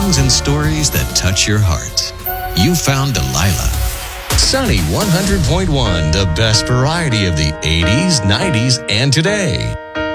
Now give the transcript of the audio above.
songs and stories that touch your heart. You found Delilah. Sunny 100.1, the best variety of the 80s, 90s, and today.